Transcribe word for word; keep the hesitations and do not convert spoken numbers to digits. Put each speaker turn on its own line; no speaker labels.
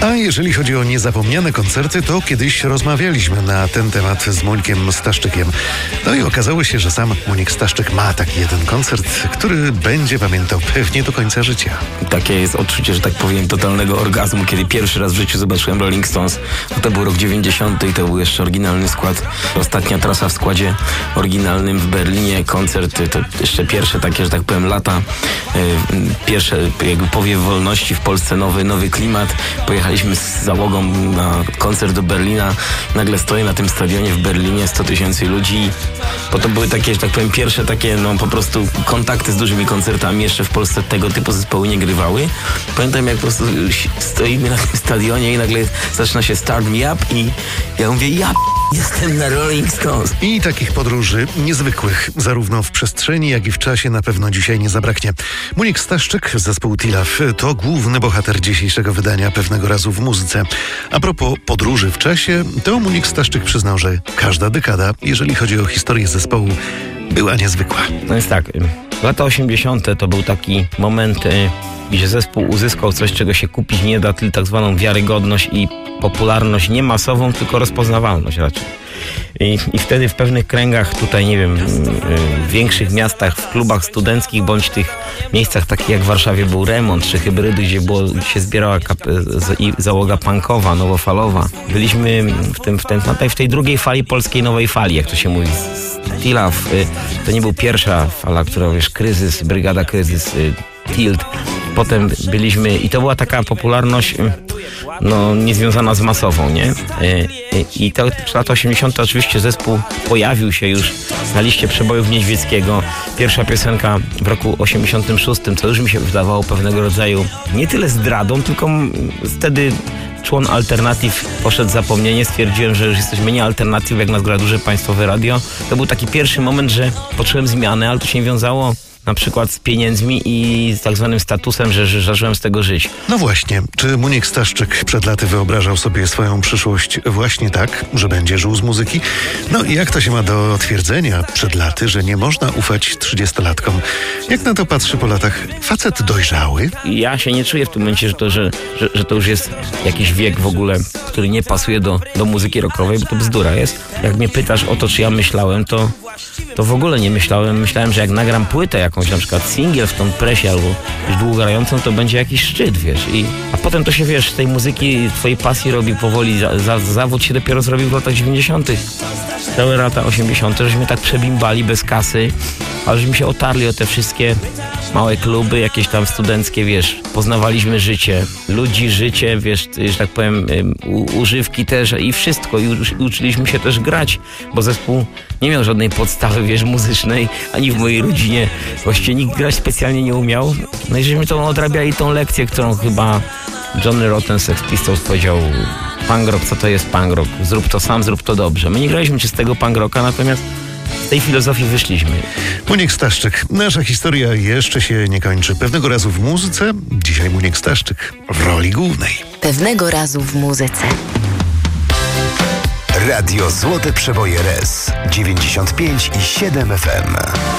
A jeżeli chodzi o niezapomniane koncerty, to kiedyś rozmawialiśmy na ten temat z Mońkiem Staszczykiem. No i okazało się, że sam Monik Staszczyk ma taki jeden koncert, który będzie pamiętał pewnie do końca życia.
Takie jest odczucie, że tak powiem, totalnego orgazmu, kiedy pierwszy raz w życiu zobaczyłem Rolling Stones. No to był rok dziewięćdziesiąty i to był jeszcze oryginalny skład. Ostatnia trasa w składzie oryginalnym w Berlinie. Koncert to jeszcze pierwsze takie, że tak powiem, lata. Pierwsze jakby powiew wolności w Polsce, nowy, nowy klimat. Pojechaliśmy z załogą na koncert do Berlina. Nagle stoję na tym stadionie w Berlinie, sto tysięcy ludzi. Bo to były takie, że tak powiem, pierwsze takie, no po prostu kontakty z dużymi koncertami. Jeszcze w Polsce tego typu zespoły nie grywały. Pamiętam, jak po prostu stoimy na tym stadionie i nagle zaczyna się Start Me Up i ja mówię, ja p- jestem na Rolling Stones.
I takich podróży niezwykłych, zarówno w przestrzeni, jak i w czasie na pewno dzisiaj nie zabraknie. Monik Staszczyk, zespół Tilaf, to główny bohater dzisiejszego wydania Pewnego razu w muzyce. A propos podróży w czasie, to Monik Staszczyk przyznał, że każda dekada, jeżeli chodzi o historię zespołu, była niezwykła.
No jest tak, lata osiemdziesiąte to był taki moment, gdzie zespół uzyskał coś, czego się kupić nie da, tylko tak zwaną wiarygodność i popularność nie masową, tylko rozpoznawalność raczej. I, I wtedy w pewnych kręgach, tutaj nie wiem, w większych miastach, w klubach studenckich, bądź tych miejscach takich jak w Warszawie był Remont, czy Hybrydy, gdzie było, się zbierała kap- załoga punkowa, nowofalowa. Byliśmy w, tym, w, tym, w tej drugiej fali polskiej nowej fali, jak to się mówi. Tilaf, to nie był pierwsza fala, która, wiesz, kryzys, brygada kryzys, Tilt. Potem byliśmy i to była taka popularność no niezwiązana z masową, nie? I to w latach osiemdziesiątych oczywiście zespół pojawił się już na liście przebojów Niedźwieckiego. Pierwsza piosenka w roku osiemdziesiątym szóstym, co już mi się wydawało pewnego rodzaju nie tyle zdradą, tylko wtedy człon Alternatyw poszedł w zapomnienie. Stwierdziłem, że już jesteśmy nie Alternatyw, jak nas gra duże państwowe radio. To był taki pierwszy moment, że poczułem zmianę, ale to się nie wiązało na przykład z pieniędzmi i z tak zwanym statusem, że, że zacząłem z tego żyć.
No właśnie, czy Monik Staszczyk przed laty wyobrażał sobie swoją przyszłość właśnie tak, że będzie żył z muzyki? No i jak to się ma do twierdzenia przed laty, że nie można ufać trzydziestolatkom? Jak na to patrzy po latach facet dojrzały?
Ja się nie czuję w tym momencie, że to, że, że, że to już jest jakiś wiek w ogóle, który nie pasuje do, do muzyki rockowej, bo to bzdura jest. Jak mnie pytasz o to, czy ja myślałem, to to w ogóle nie myślałem. Myślałem, że jak nagram płytę jakąś, na przykład singiel w tą presie albo już długogrającą, to będzie jakiś szczyt, wiesz. I, a potem to się, wiesz, z tej muzyki, twojej pasji robi powoli. Za, za, zawód się dopiero zrobił w latach dziewięćdziesiątych. Całe lata osiemdziesiąte, żeśmy tak przebimbali bez kasy, ale żeśmy się otarli o te wszystkie małe kluby, jakieś tam studenckie, wiesz. Poznawaliśmy życie, ludzi, życie, wiesz, że tak powiem, u, używki też i wszystko. I uczyliśmy się też grać, bo zespół nie miał żadnej podstawy, wiesz, muzycznej, ani w mojej rodzinie właściwie nikt grać specjalnie nie umiał. No i żeśmy to odrabiali tą lekcję, którą chyba Johnny Rotten, Sex Pistols powiedział: punk rock, co to jest punk rock? Zrób to sam, zrób to dobrze. My nie graliśmy czystego punk rocka, natomiast z tej filozofii wyszliśmy.
Monik Staszczyk. Nasza historia jeszcze się nie kończy. Pewnego razu w muzyce, dzisiaj Monik Staszczyk w roli głównej.
Pewnego razu w muzyce.
Radio Złote Przeboje R E S dziewięćdziesiąt pięć i siedem F M.